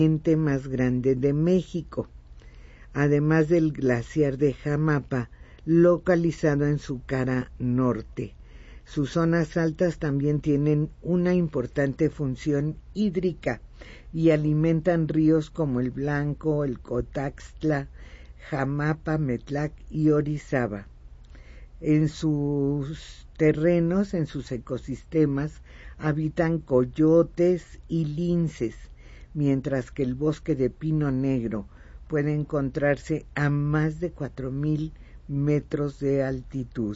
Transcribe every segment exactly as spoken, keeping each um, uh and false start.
más grande de México, además del glaciar de Jamapa, localizado en su cara norte. Sus zonas altas también tienen una importante función hídrica y alimentan ríos como el Blanco, el Cotaxtla, Jamapa, Metlac y Orizaba. En sus terrenos, en sus ecosistemas, habitan coyotes y linces, mientras que el bosque de pino negro puede encontrarse a más de cuatro mil metros de altitud.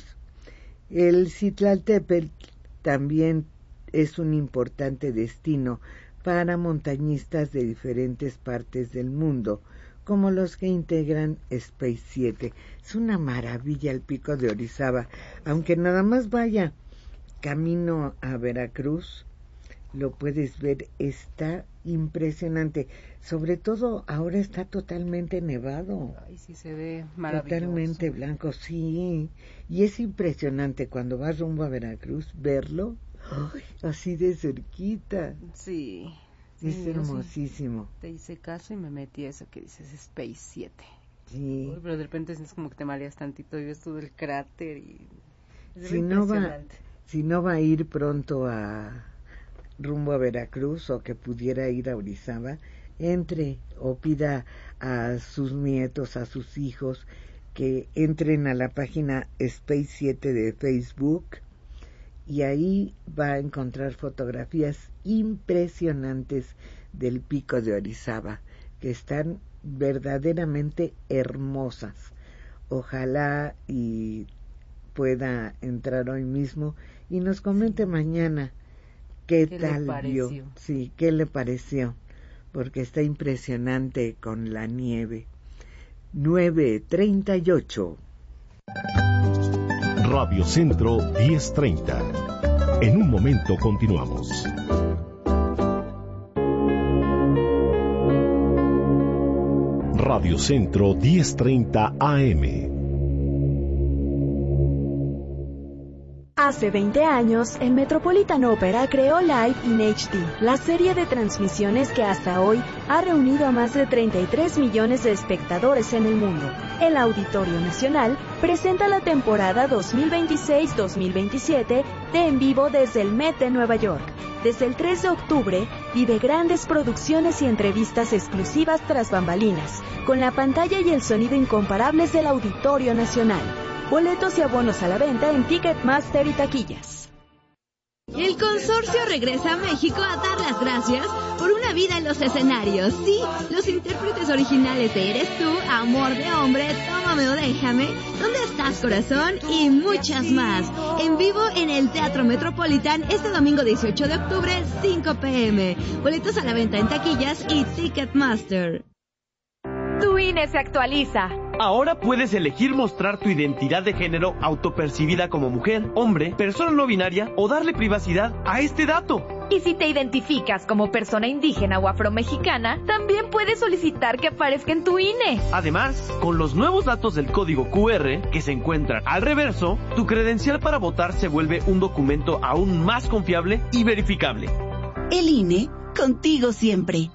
El Citlaltépetl también es un importante destino para montañistas de diferentes partes del mundo, como los que integran Space siete. Es una maravilla el pico de Orizaba, aunque nada más vaya camino a Veracruz, lo puedes ver, está impresionante. Sobre todo ahora está totalmente nevado. Ay, sí se ve maravilloso. Totalmente blanco, sí. Y es impresionante cuando vas rumbo a Veracruz verlo, ay, así de cerquita. Sí. Es sí, hermosísimo. Sí. Te hice caso y me metí a eso que dices Space siete. Sí. Uy, pero de repente es como que te mareas tantito y ves todo el cráter y es si no va, si no va a ir pronto a rumbo a Veracruz o que pudiera ir a Orizaba, entre o pida a sus nietos, a sus hijos que entren a la página Space siete de Facebook y ahí va a encontrar fotografías impresionantes del pico de Orizaba que están verdaderamente hermosas. Ojalá y pueda entrar hoy mismo y nos comente mañana qué, ¿Qué tal le pareció? vio, sí, qué le pareció, porque está impresionante con la nieve. nueve treinta y ocho. Radio Centro diez treinta. En un momento continuamos. Radio Centro diez treinta A M. Hace veinte años, el Metropolitan Opera creó Live in H D, la serie de transmisiones que hasta hoy ha reunido a más de treinta y tres millones de espectadores en el mundo. El Auditorio Nacional presenta la temporada dos mil veintiséis dos mil veintisiete de En Vivo desde el Met de Nueva York. Desde el tres de octubre, vive grandes producciones y entrevistas exclusivas tras bambalinas, con la pantalla y el sonido incomparables del Auditorio Nacional. Boletos y abonos a la venta en Ticketmaster y taquillas. El consorcio regresa a México a dar las gracias por una vida en los escenarios. Sí, los intérpretes originales de Eres Tú, Amor de Hombre, Tómame o Déjame, ¿Dónde estás, corazón? Y muchas más. En vivo en el Teatro Metropolitan este domingo dieciocho de octubre, cinco pe eme. Boletos a la venta en taquillas y Ticketmaster. Tu I N E se actualiza. Ahora puedes elegir mostrar tu identidad de género autopercibida como mujer, hombre, persona no binaria o darle privacidad a este dato. Y si te identificas como persona indígena o afromexicana, también puedes solicitar que aparezca en tu I N E. Además, con los nuevos datos del código cu erre que se encuentran al reverso, tu credencial para votar se vuelve un documento aún más confiable y verificable. El I N E, contigo siempre.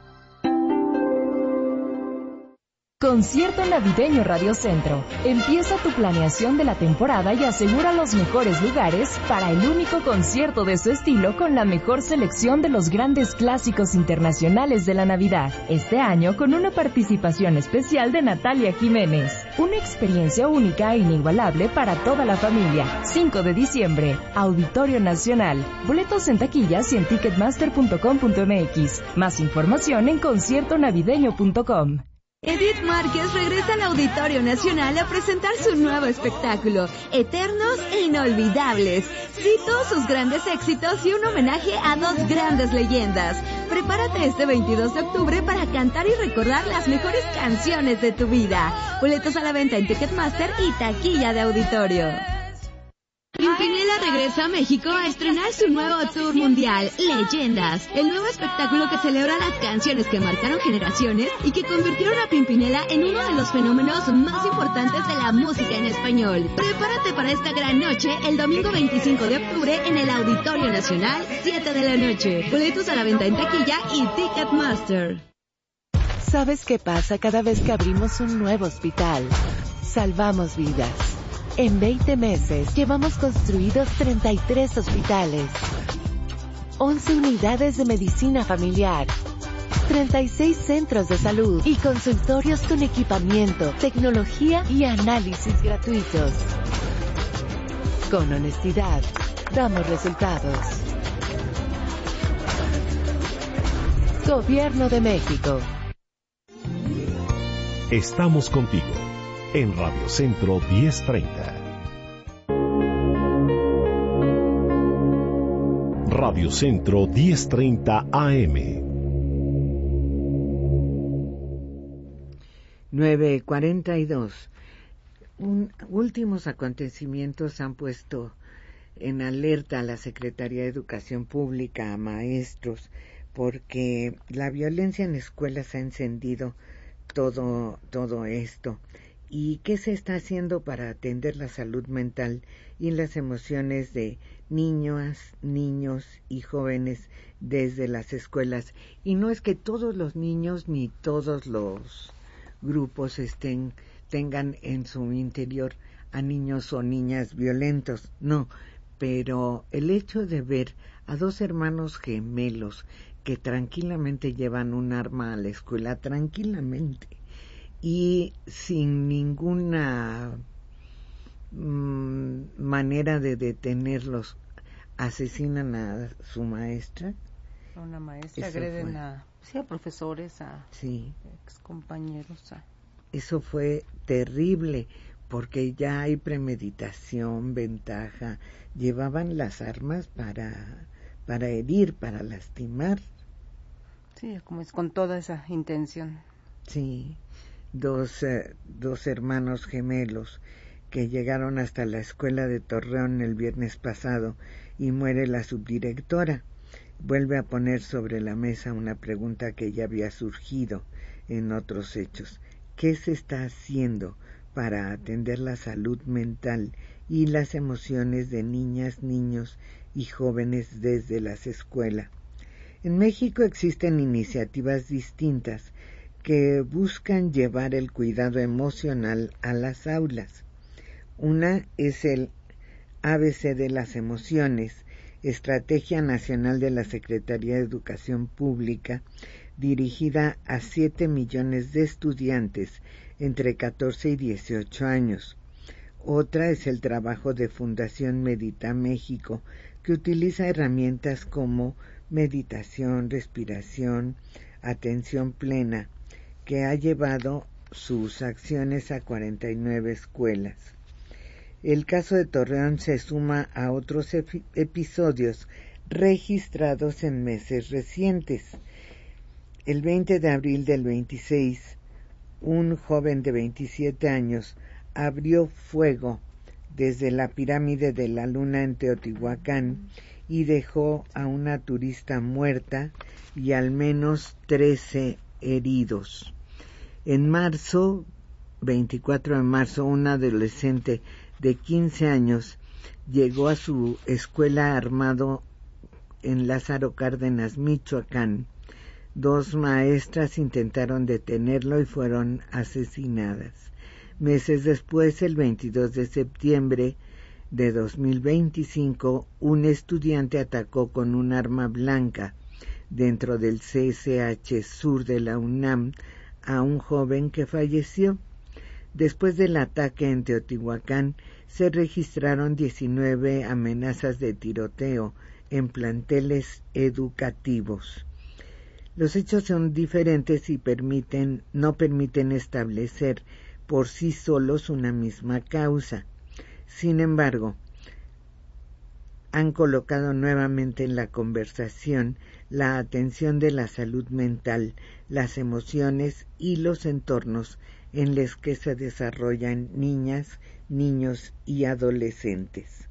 Concierto navideño Radio Centro. Empieza tu planeación de la temporada y asegura los mejores lugares para el único concierto de su estilo con la mejor selección de los grandes clásicos internacionales de la Navidad. Este año con una participación especial de Natalia Jiménez. Una experiencia única e inigualable para toda la familia. cinco de diciembre, Auditorio Nacional. Boletos en taquillas y en ticketmaster punto com punto eme equis. Más información en concierto navideño punto com. Edith Márquez regresa al Auditorio Nacional a presentar su nuevo espectáculo, Eternos e Inolvidables. Cito sus grandes éxitos y un homenaje a dos grandes leyendas. Prepárate este veintidós de octubre para cantar y recordar las mejores canciones de tu vida. Boletos a la venta en Ticketmaster y taquilla de auditorio. Pimpinela regresa a México a estrenar su nuevo tour mundial, Leyendas, el nuevo espectáculo que celebra las canciones que marcaron generaciones y que convirtieron a Pimpinela en uno de los fenómenos más importantes de la música en español. Prepárate para esta gran noche el domingo veinticinco de octubre en el Auditorio Nacional, siete de la noche. Boletos a la venta en taquilla y Ticketmaster. ¿Sabes qué pasa cada vez que abrimos un nuevo hospital? Salvamos vidas. En veinte meses llevamos construidos treinta y tres hospitales, once unidades de medicina familiar, treinta y seis centros de salud y consultorios con equipamiento, tecnología y análisis gratuitos. Con honestidad, damos resultados. Gobierno de México. Estamos contigo en Radio Centro diez treinta. Radio Centro diez treinta A M. nueve cuarenta y dos. Un, últimos acontecimientos han puesto en alerta a la Secretaría de Educación Pública, a maestros, porque la violencia en escuelas ha encendido todo, todo esto. ¿Y qué se está haciendo para atender la salud mental y las emociones de niñas, niños y jóvenes desde las escuelas? Y no es que todos los niños ni todos los grupos estén tengan en su interior a niños o niñas violentos, no, pero el hecho de ver a dos hermanos gemelos que tranquilamente llevan un arma a la escuela, tranquilamente, y sin ninguna mmm, manera de detenerlos, asesinan a su maestra. A una maestra, eso agreden a, sí, a profesores, a sí. excompañeros. A... Eso fue terrible, porque ya hay premeditación, ventaja. Llevaban las armas para, para herir, para lastimar. Sí, como es con toda esa intención. Sí, dos, eh, dos hermanos gemelos que llegaron hasta la escuela de Torreón el viernes pasado y muere la subdirectora. Vuelve a poner sobre la mesa una pregunta que ya había surgido en otros hechos. ¿Qué se está haciendo para atender la salud mental y las emociones de niñas, niños y jóvenes desde las escuelas? En México existen iniciativas distintas que buscan llevar el cuidado emocional a las aulas. Una es el A B C de las emociones, Estrategia Nacional de la Secretaría de Educación Pública, dirigida a siete millones de estudiantes entre catorce y dieciocho años. Otra es el trabajo de Fundación Medita México, que utiliza herramientas como meditación, respiración, atención plena, que ha llevado sus acciones a cuarenta y nueve escuelas. El caso de Torreón se suma a otros epi- episodios registrados en meses recientes. El veinte de abril del veintiséis, un joven de veintisiete años abrió fuego desde la pirámide de la Luna en Teotihuacán y dejó a una turista muerta y al menos trece heridos. En marzo, veinticuatro de marzo, un adolescente de quince años llegó a su escuela armado en Lázaro Cárdenas, Michoacán. Dos maestras intentaron detenerlo y fueron asesinadas. Meses después, el veintidós de septiembre de dos mil veinticinco, un estudiante atacó con un arma blanca dentro del C S H Sur de la UNAM a un joven que falleció. Después del ataque en Teotihuacán, se registraron diecinueve amenazas de tiroteo en planteles educativos. Los hechos son diferentes y permiten, no permiten establecer por sí solos una misma causa. Sin embargo, han colocado nuevamente en la conversación la atención de la salud mental, las emociones y los entornos en los que se desarrollan niñas, niños y adolescentes.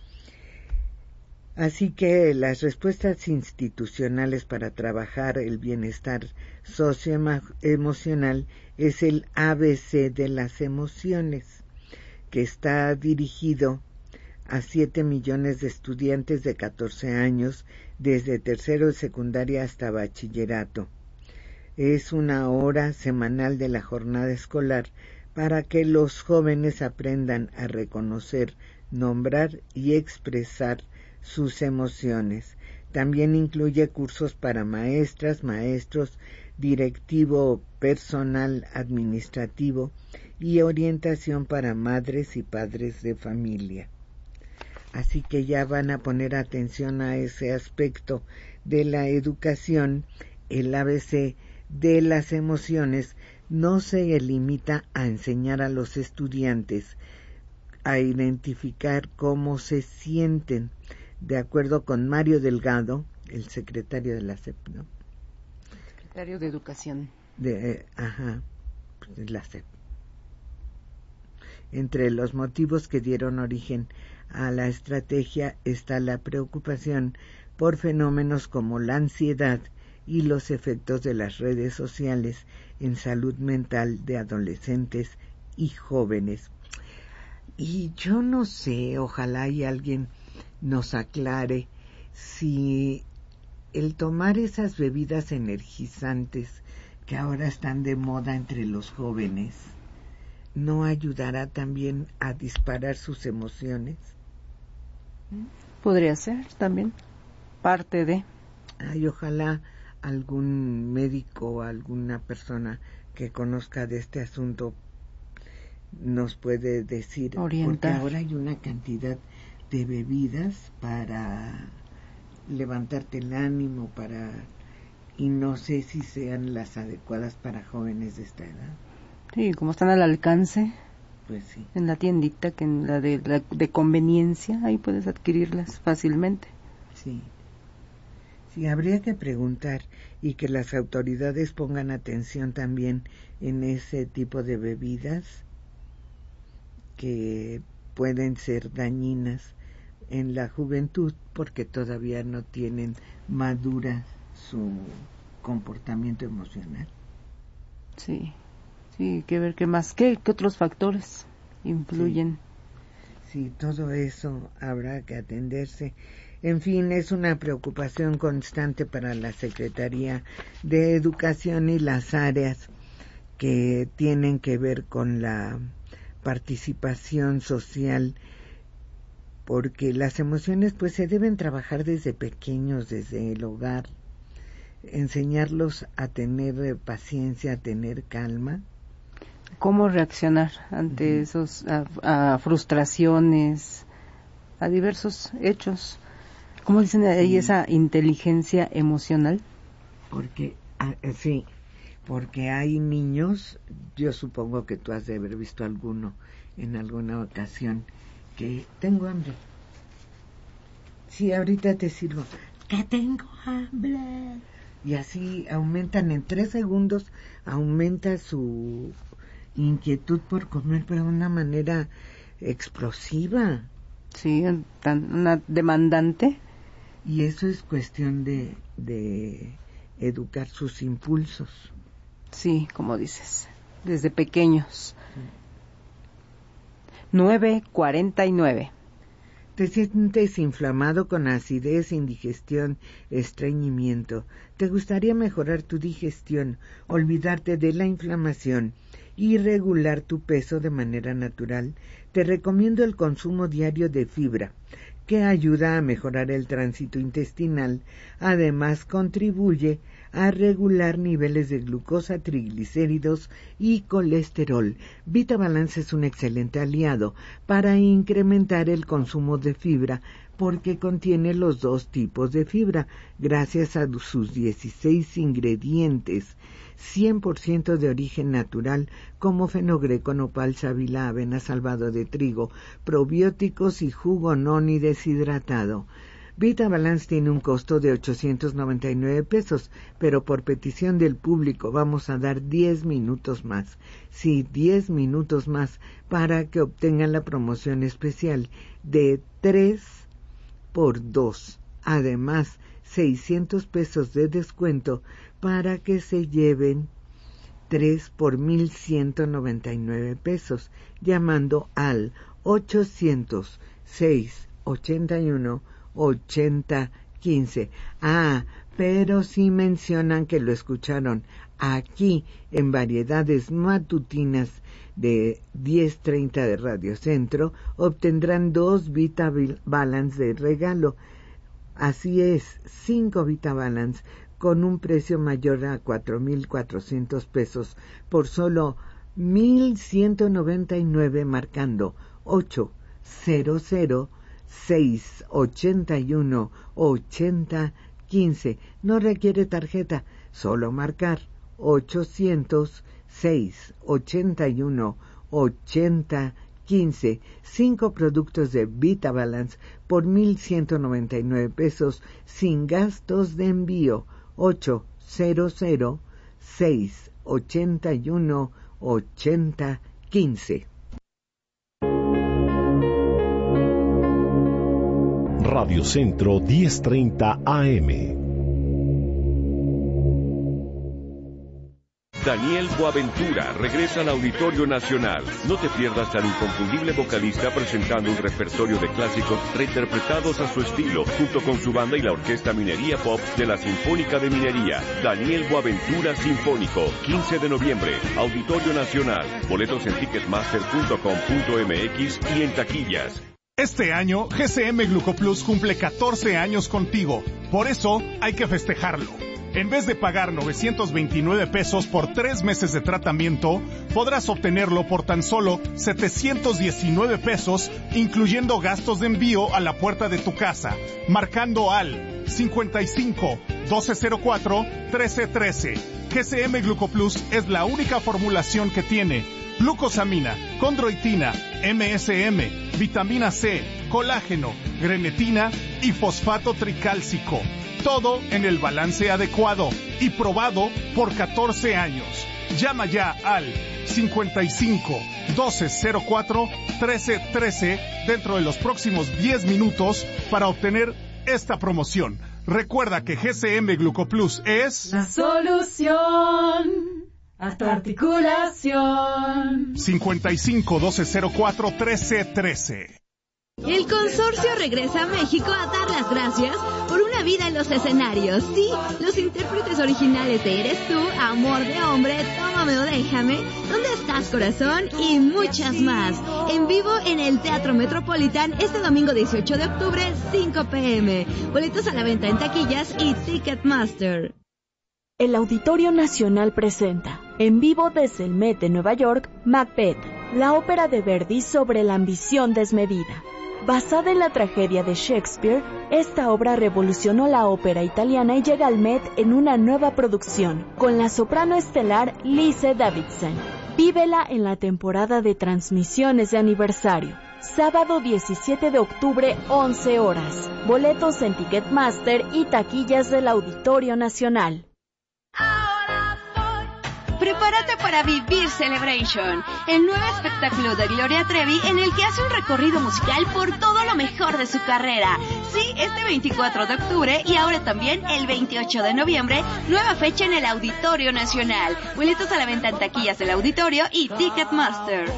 Así que las respuestas institucionales para trabajar el bienestar socioemocional es el A B C de las emociones, que está dirigido a siete millones de estudiantes de catorce años, desde tercero de secundaria hasta bachillerato. Es una hora semanal de la jornada escolar para que los jóvenes aprendan a reconocer, nombrar y expresar sus emociones. También incluye cursos para maestras, maestros, directivo personal administrativo y orientación para madres y padres de familia. Así que ya van a poner atención a ese aspecto de la educación. El A B C de las emociones no se limita a enseñar a los estudiantes a identificar cómo se sienten. De acuerdo con Mario Delgado, el secretario de la S E P, ¿no? Secretario de Educación. De, eh, ajá, de la S E P. Entre los motivos que dieron origen a la estrategia está la preocupación por fenómenos como la ansiedad y los efectos de las redes sociales en salud mental de adolescentes y jóvenes. Y yo no sé, ojalá y alguien nos aclare si el tomar esas bebidas energizantes que ahora están de moda entre los jóvenes no ayudará también a disparar sus emociones. Podría ser también parte de. Ay, ojalá algún médico o alguna persona que conozca de este asunto nos puede decir, orientar. Porque ahora hay una cantidad de bebidas para levantarte el ánimo, para y no sé si sean las adecuadas para jóvenes de esta edad. Sí, como están al alcance, pues sí, en la tiendita, que en la de, la de conveniencia, ahí puedes adquirirlas fácilmente. Sí. Sí, habría que preguntar y que las autoridades pongan atención también en ese tipo de bebidas que pueden ser dañinas en la juventud porque todavía no tienen madura su comportamiento emocional. Sí, sí, hay que ver qué más, qué, qué otros factores influyen. Sí, sí, todo eso habrá que atenderse. En fin, es una preocupación constante para la Secretaría de Educación y las áreas que tienen que ver con la participación social, porque las emociones pues se deben trabajar desde pequeños, desde el hogar, enseñarlos a tener paciencia, a tener calma. ¿Cómo reaccionar ante uh-huh. esos a, a frustraciones, a diversos hechos? ¿Cómo dicen ahí sí. esa inteligencia emocional? Porque, ah, sí, porque hay niños, yo supongo que tú has de haber visto alguno en alguna ocasión, que tengo hambre. Sí, ahorita te sirvo. Que tengo hambre. Y así aumentan en tres segundos, aumenta su inquietud por comer, pero de una manera explosiva. Sí, tan, una demandante. Y eso es cuestión de, de educar sus impulsos. Sí, como dices, desde pequeños. Sí. nueve cuarenta y nueve. Te sientes inflamado con acidez, indigestión, estreñimiento. ¿Te gustaría mejorar tu digestión, olvidarte de la inflamación y regular tu peso de manera natural? Te recomiendo el consumo diario de fibra, que ayuda a mejorar el tránsito intestinal. Además, contribuye a regular niveles de glucosa, triglicéridos y colesterol. VitaBalance es un excelente aliado para incrementar el consumo de fibra porque contiene los dos tipos de fibra gracias a sus dieciséis ingredientes, cien por ciento de origen natural como fenogreco, nopal, sábila, avena, salvado de trigo, probióticos y jugo noni deshidratado. VitaBalance tiene un costo de ochocientos noventa y nueve pesos, pero por petición del público vamos a dar diez minutos más. Sí, diez minutos más para que obtengan la promoción especial de tres por dos. Además, seiscientos pesos de descuento para que se lleven tres por mil ciento noventa y nueve pesos, llamando al ochocientos seis ochenta y uno ochenta quince. Ah, pero si mencionan que lo escucharon aquí en Variedades Matutinas de diez treinta de Radio Centro, obtendrán dos Vita Balance de regalo. Así es, cinco Vita Balance con un precio mayor a cuatro mil cuatrocientos pesos por solo mil ciento noventa y nueve, marcando ocho cero cero seis ochenta y uno ochenta quince. No requiere tarjeta, solo marcar ochocientos seis ochenta y uno ochenta quince. Cinco productos de Vita Balance por mil ciento noventa y nueve pesos sin gastos de envío. ocho cero cero seis ochenta y uno ochenta quince. Radio Centro diez treinta A M. Daniel Boaventura regresa al Auditorio Nacional. No te pierdas al inconfundible vocalista presentando un repertorio de clásicos reinterpretados a su estilo, junto con su banda y la Orquesta Minería Pop de la Sinfónica de Minería. Daniel Boaventura Sinfónico, quince de noviembre, Auditorio Nacional. Boletos en ticketmaster punto com punto m x y en taquillas. Este año, G C M Glucoplus cumple catorce años contigo. Por eso, hay que festejarlo. En vez de pagar novecientos veintinueve pesos por tres meses de tratamiento, podrás obtenerlo por tan solo setecientos diecinueve pesos, incluyendo gastos de envío a la puerta de tu casa, marcando al cincuenta y cinco, doce cero cuatro, trece trece. G C M Glucoplus es la única formulación que tiene glucosamina, condroitina, M S M, vitamina C, colágeno, grenetina y fosfato tricálcico. Todo en el balance adecuado y probado por catorce años. Llama ya al cincuenta y cinco, doce cero cuatro, trece trece dentro de los próximos diez minutos para obtener esta promoción. Recuerda que G C M Glucoplus es la solución a tu articulación. cincuenta y cinco, doce cero cuatro, trece trece. El consorcio regresa a México a dar las gracias por una vida en los escenarios. Sí, los intérpretes originales de Eres Tú, Amor de Hombre, Tómame o Déjame, ¿Dónde estás, corazón? Y muchas más. En vivo en el Teatro Metropolitan este domingo dieciocho de octubre, cinco pe eme. Boletos a la venta en taquillas y Ticketmaster. El Auditorio Nacional presenta, en vivo desde el Met de Nueva York, Macbeth, la ópera de Verdi sobre la ambición desmedida. Basada en la tragedia de Shakespeare, esta obra revolucionó la ópera italiana y llega al Met en una nueva producción, con la soprano estelar Lise Davidson. Vívela en la temporada de transmisiones de aniversario. Sábado diecisiete de octubre, once horas. Boletos en Ticketmaster y taquillas del Auditorio Nacional. Prepárate para Vivir Celebration, el nuevo espectáculo de Gloria Trevi en el que hace un recorrido musical por todo lo mejor de su carrera. Sí, este veinticuatro de octubre y ahora también el veintiocho de noviembre, nueva fecha en el Auditorio Nacional. Boletos a la venta en taquillas del Auditorio y Ticketmaster.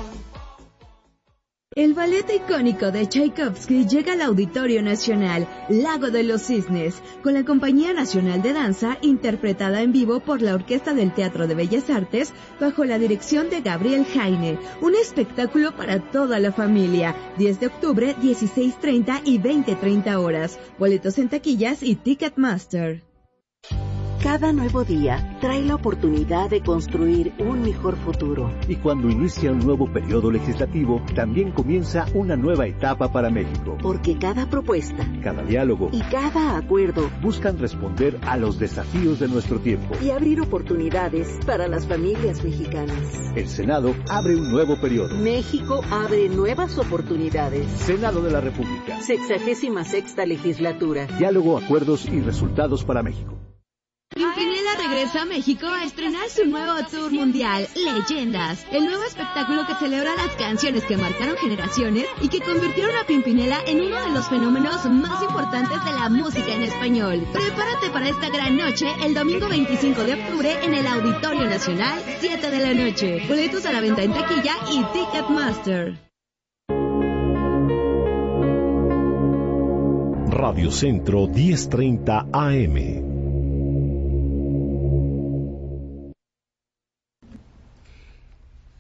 El ballet icónico de Tchaikovsky llega al Auditorio Nacional, Lago de los Cisnes, con la Compañía Nacional de Danza, interpretada en vivo por la Orquesta del Teatro de Bellas Artes, bajo la dirección de Gabriel Jaine. Un espectáculo para toda la familia. diez de octubre, dieciséis treinta y veinte treinta horas. Boletos en taquillas y Ticketmaster. Cada nuevo día trae la oportunidad de construir un mejor futuro. Y cuando inicia un nuevo periodo legislativo, también comienza una nueva etapa para México. Porque cada propuesta, cada diálogo y cada acuerdo buscan responder a los desafíos de nuestro tiempo y abrir oportunidades para las familias mexicanas. El Senado abre un nuevo periodo. México abre nuevas oportunidades. Senado de la República. Sexagésima sexta legislatura. Diálogo, acuerdos y resultados para México. Pimpinela regresa a México a estrenar su nuevo tour mundial, Leyendas, el nuevo espectáculo que celebra las canciones que marcaron generaciones y que convirtieron a Pimpinela en uno de los fenómenos más importantes de la música en español. Prepárate para esta gran noche el domingo veinticinco de octubre en el Auditorio Nacional, siete de la noche. Boletos a la venta en taquilla y Ticketmaster. Radio Centro diez treinta A M.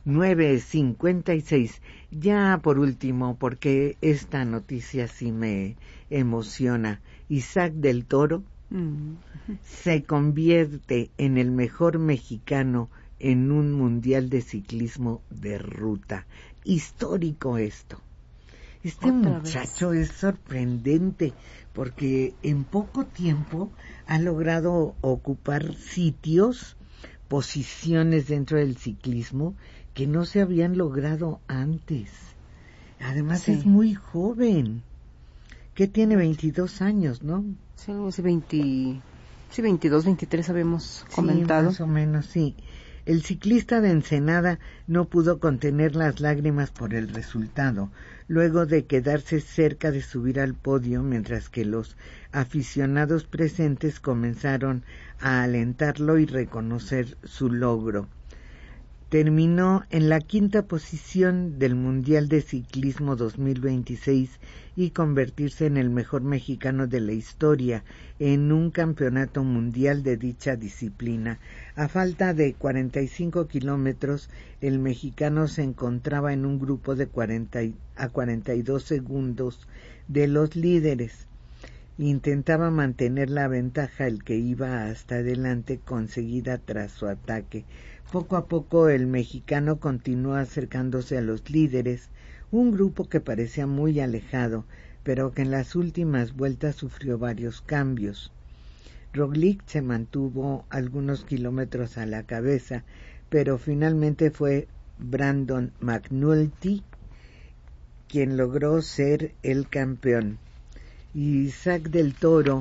nueve cincuenta y seis. Ya por último, porque esta noticia sí me emociona, Isaac del Toro mm. se convierte en el mejor mexicano en un mundial de ciclismo de ruta. Histórico esto. Este Otra muchacho vez. Es sorprendente porque en poco tiempo ha logrado ocupar sitios, posiciones dentro del ciclismo que no se habían logrado antes. Además sí. Es muy joven. ¿Qué tiene? veintidós años, ¿no? Sí, hace veinte, sí, veintidós, veintitrés habíamos comentado. Sí, más o menos, sí. El ciclista de Ensenada no pudo contener las lágrimas por el resultado, luego de quedarse cerca de subir al podio, mientras que los aficionados presentes comenzaron a alentarlo y reconocer su logro. Terminó en la quinta posición del Mundial de Ciclismo dos mil veintiséis y convertirse en el mejor mexicano de la historia en un campeonato mundial de dicha disciplina. A falta de cuarenta y cinco kilómetros, el mexicano se encontraba en un grupo de cuarenta a cuarenta y dos segundos de los líderes. Intentaba mantener la ventaja el que iba hasta adelante, conseguida tras su ataque. Poco a poco el mexicano continuó acercándose a los líderes, un grupo que parecía muy alejado, pero que en las últimas vueltas sufrió varios cambios. Roglic se mantuvo algunos kilómetros a la cabeza, pero finalmente fue Brandon McNulty quien logró ser el campeón. Isaac del Toro,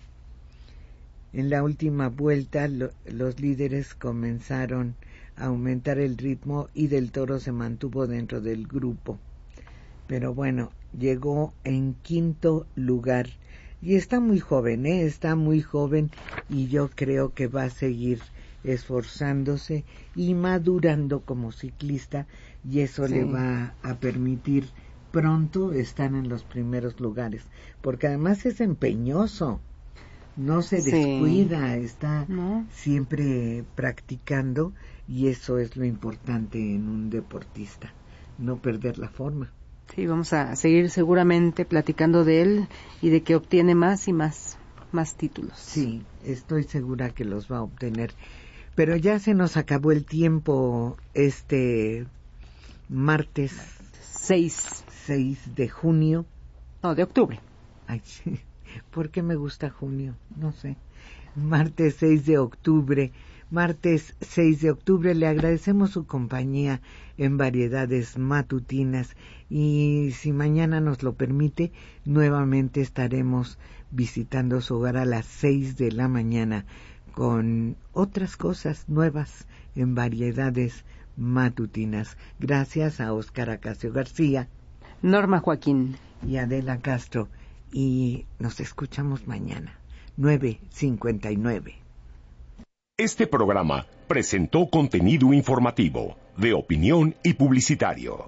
en la última vuelta lo, los líderes comenzaron a aumentar el ritmo y del Toro se mantuvo dentro del grupo. Pero bueno, llegó en quinto lugar y está muy joven, ¿eh? Está muy joven y yo creo que va a seguir esforzándose y madurando como ciclista y eso sí. Le va a permitir pronto estar en los primeros lugares, porque además es empeñoso. No se descuida, sí. Está ¿no? siempre practicando y eso es lo importante en un deportista, no perder la forma. Sí, vamos a seguir seguramente platicando de él y de que obtiene más y más, más títulos. Sí, estoy segura que los va a obtener. Pero ya se nos acabó el tiempo este martes seis de junio. No, de octubre. Ay, sí. ¿Por qué me gusta junio? No sé. Martes seis de octubre. Martes seis de octubre. Le agradecemos su compañía en Variedades Matutinas. Y si mañana nos lo permite, nuevamente estaremos visitando su hogar a las seis de la mañana con otras cosas nuevas en Variedades Matutinas. Gracias a Óscar Acacio García, Norma Joaquín y Adela Castro. Y nos escuchamos mañana, nueve cincuenta y nueve. Este programa presentó contenido informativo, de opinión y publicitario.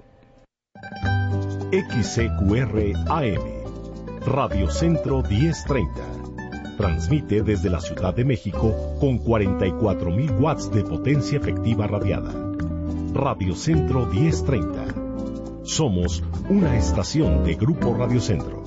X C Q R A M, Radio Centro diez treinta. Transmite desde la Ciudad de México con cuarenta y cuatro mil watts de potencia efectiva radiada. Radio Centro diez treinta. Somos una estación de Grupo Radio Centro.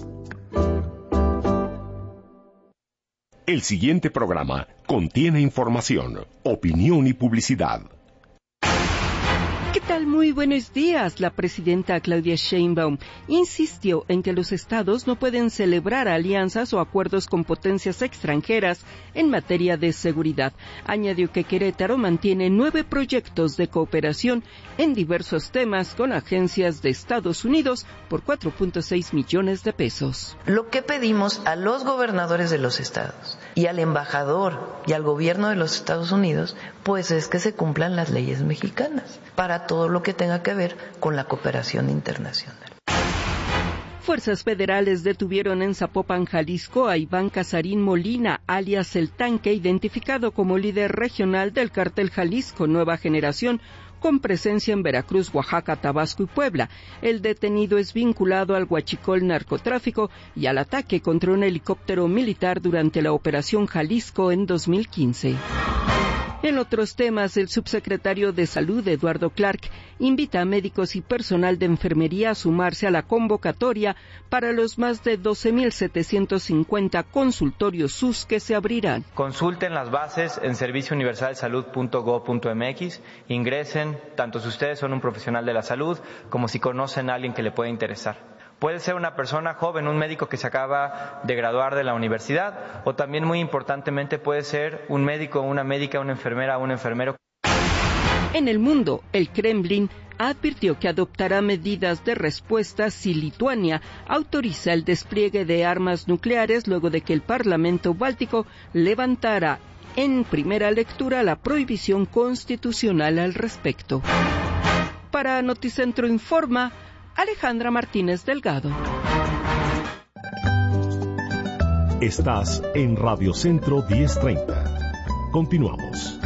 El siguiente programa contiene información, opinión y publicidad. ¿Qué tal? Muy buenos días. La presidenta Claudia Sheinbaum insistió en que los estados no pueden celebrar alianzas o acuerdos con potencias extranjeras en materia de seguridad. Añadió que Querétaro mantiene nueve proyectos de cooperación en diversos temas con agencias de Estados Unidos por cuatro punto seis millones de pesos. Lo que pedimos a los gobernadores de los estados y al embajador y al gobierno de los Estados Unidos, pues es que se cumplan las leyes mexicanas para todo lo que tenga que ver con la cooperación internacional. Fuerzas federales detuvieron en Zapopan, Jalisco, a Iván Casarín Molina, alias El Tanque, identificado como líder regional del cártel Jalisco Nueva Generación, con presencia en Veracruz, Oaxaca, Tabasco y Puebla. El detenido es vinculado al huachicol narcotráfico y al ataque contra un helicóptero militar durante la Operación Jalisco en dos mil quince. En otros temas, el subsecretario de Salud, Eduardo Clark, invita a médicos y personal de enfermería a sumarse a la convocatoria para los más de doce mil setecientos cincuenta consultorios S U S que se abrirán. Consulten las bases en servicio universal salud punto gob punto m x, ingresen, tanto si ustedes son un profesional de la salud como si conocen a alguien que le pueda interesar. Puede ser una persona joven, un médico que se acaba de graduar de la universidad, o también, muy importantemente, puede ser un médico, una médica, una enfermera, un enfermero. En el mundo, el Kremlin advirtió que adoptará medidas de respuesta si Lituania autoriza el despliegue de armas nucleares luego de que el Parlamento Báltico levantara en primera lectura la prohibición constitucional al respecto. Para Noticentro Informa, Alejandra Martínez Delgado. Estás en Radio Centro diez treinta. Continuamos.